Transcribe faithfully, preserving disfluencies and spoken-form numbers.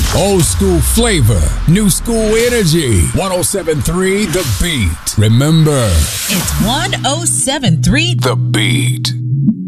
Old school flavor, new school energy. one oh seven point three The Beat. Remember, It's one oh seven point three The Beat.